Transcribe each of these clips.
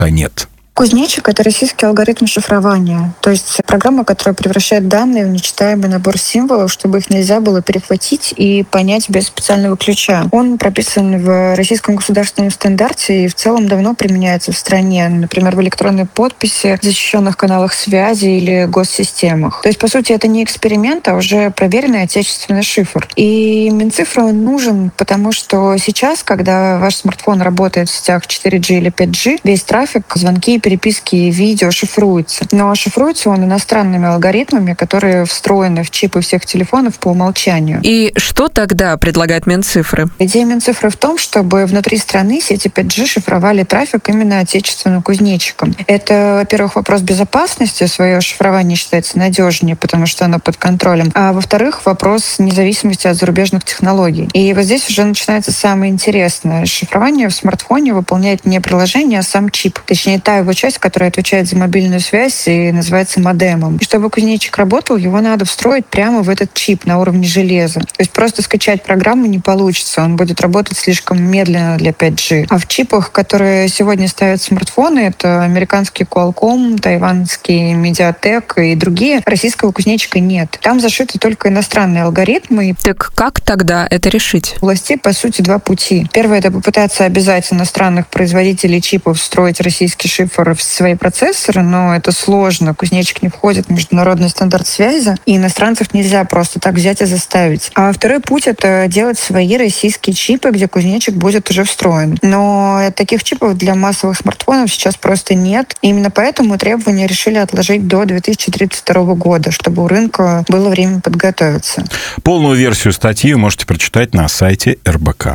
нет? Кузнечик — это российский алгоритм шифрования, то есть программа, которая превращает данные в нечитаемый набор символов, чтобы их нельзя было перехватить и понять без специального ключа. Он прописан в российском государственном стандарте и в целом давно применяется в стране, например, в электронной подписи, защищенных каналах связи или госсистемах. То есть, по сути, это не эксперимент, а уже проверенный отечественный шифр. И Минцифры он нужен, потому что сейчас, когда ваш смартфон работает в сетях 4G или 5G, весь трафик, звонки, переписки и видео шифруется. Но шифруется он иностранными алгоритмами, которые встроены в чипы всех телефонов по умолчанию. И что тогда предлагает Минцифры? Идея Минцифры в том, чтобы внутри страны сети 5G шифровали трафик именно отечественным кузнечиком. Это, во-первых, вопрос безопасности. Свое шифрование считается надежнее, потому что оно под контролем. А во-вторых, вопрос независимости от зарубежных технологий. И вот здесь уже начинается самое интересное. Шифрование в смартфоне выполняет не приложение, а сам чип. Точнее, та его часть, которая отвечает за мобильную связь и называется модемом. И чтобы кузнечик работал, его надо встроить прямо в этот чип на уровне железа. То есть просто скачать программу не получится, он будет работать слишком медленно для 5G. А в чипах, которые сегодня ставят смартфоны, это американский Qualcomm, тайванский Mediatek и другие, российского кузнечика нет. Там зашиты только иностранные алгоритмы. Так как тогда это решить? У властей, по сути, два пути. Первый — это попытаться обязать иностранных производителей чипов встроить российский шифр в свои процессоры, но это сложно. Кузнечик не входит в международный стандарт связи, и иностранцев нельзя просто так взять и заставить. А второй путь — это делать свои российские чипы, где кузнечик будет уже встроен. Но таких чипов для массовых смартфонов сейчас просто нет. И именно поэтому требования решили отложить до 2032 года, чтобы у рынка было время подготовиться. Полную версию статьи вы можете прочитать на сайте РБК.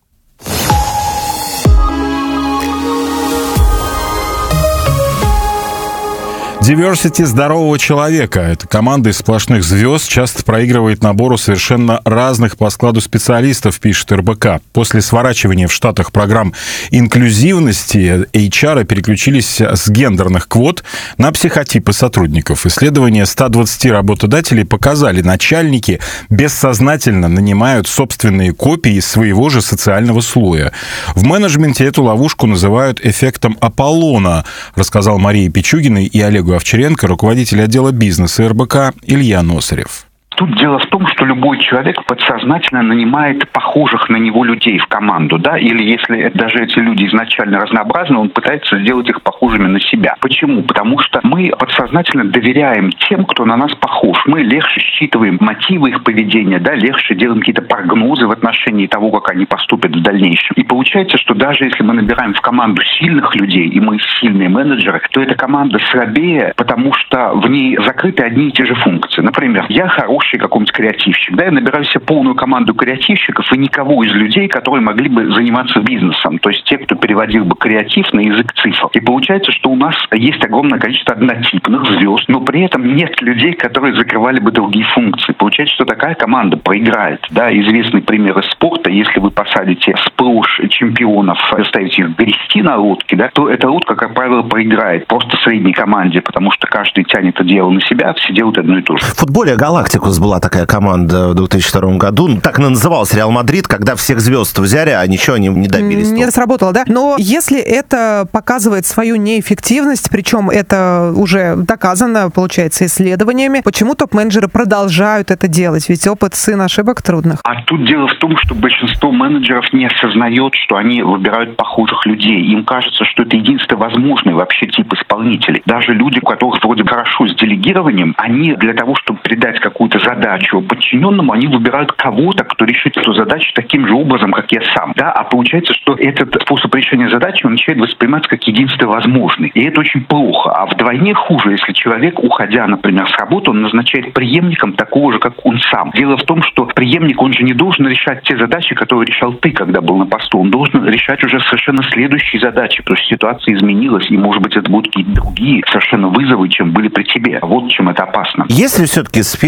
Diversity здорового человека. Эта команда из сплошных звезд часто проигрывает набору совершенно разных по складу специалистов, пишет РБК. После сворачивания в Штатах программ инклюзивности HR переключились с гендерных квот на психотипы сотрудников. Исследования 120 работодателей показали, начальники бессознательно нанимают собственные копии своего же социального слоя. В менеджменте эту ловушку называют эффектом Аполлона, рассказал Марии Пичугиной и Олегу Овчаренко, руководитель отдела бизнеса РБК Илья Носарев. Тут дело в том, что любой человек подсознательно нанимает похожих на него людей в команду, да, или если даже эти люди изначально разнообразны, он пытается сделать их похожими на себя. Почему? Потому что мы подсознательно доверяем тем, кто на нас похож. Мы легче считываем мотивы их поведения, да, легче делаем какие-то прогнозы в отношении того, как они поступят в дальнейшем. И получается, что даже если мы набираем в команду сильных людей, и мы сильные менеджеры, то эта команда слабее, потому что в ней закрыты одни и те же функции. Например, я хороший какой-нибудь креативщик, да, я набираю себе полную команду креативщиков и никого из людей, которые могли бы заниматься бизнесом, то есть те, кто переводил бы креатив на язык цифр. И получается, что у нас есть огромное количество однотипных звезд, но при этом нет людей, которые закрывали бы другие функции. Получается, что такая команда проиграет, да, известный пример из спорта, если вы посадите сплошь чемпионов, заставите их грести на лодке, да, то эта лодка, как правило, проиграет просто средней команде, потому что каждый тянет это дело на себя, все делают одно и то же. В футболе «Галактикус» была такая команда в 2002 году. Так назывался «Реал Мадрид», когда всех звезд взяли, а ничего они не добились. Не сработало, да? Но если это показывает свою неэффективность, причем это уже доказано, получается, исследованиями, почему топ-менеджеры продолжают это делать? Ведь опыт сын ошибок трудных. А тут дело в том, что большинство менеджеров не осознает, что они выбирают похожих людей. Им кажется, что это единственный возможный вообще тип исполнителей. Даже люди, у которых вроде хорошо с делегированием, они для того, чтобы передать какую-то задачу подчиненному, они выбирают кого-то, кто решит эту задачу таким же образом, как я сам. Да? А получается, что этот способ решения задачи он начинает восприниматься как единственно возможный. И это очень плохо. А вдвойне хуже, если человек, уходя, например, с работы, он назначает преемником такого же, как он сам. Дело в том, что преемник, он же не должен решать те задачи, которые решал ты, когда был на посту. Он должен решать уже совершенно следующие задачи, потому что ситуация изменилась, и, может быть, это будут какие-то другие совершенно вызовы, чем были при тебе. Вот чем это опасно. Есть ли все-таки сферы,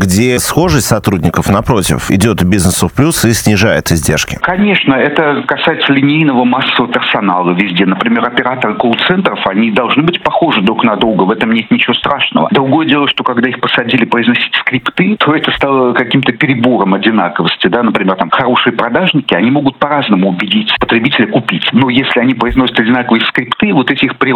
где схожесть сотрудников, напротив, идет бизнесу в плюс и снижает издержки? Конечно, это касается линейного массового персонала везде. Например, операторы колл-центров, они должны быть похожи друг на друга, в этом нет ничего страшного. Другое дело, что когда их посадили произносить скрипты, то это стало каким-то перебором одинаковости. Да? Например, там хорошие продажники, они могут по-разному убедить потребителя купить. Но если они произносят одинаковые скрипты, вот этих